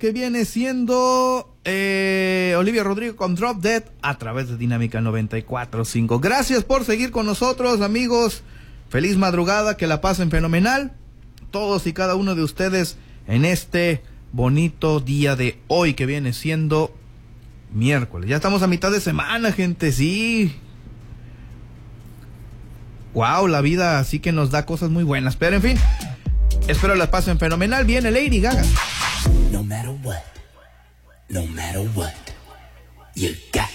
que viene siendo Olivia Rodrigo con Drop Dead a través de Dinámica 94.5. Gracias por seguir con nosotros, amigos. Feliz madrugada, que la pasen fenomenal todos y cada uno de ustedes en este bonito día de hoy, que viene siendo miércoles. Ya estamos a mitad de semana, gente, sí. Wow, la vida sí que nos da cosas muy buenas. Pero en fin, espero las pasen fenomenal. Viene Lady Gaga. No matter what, you got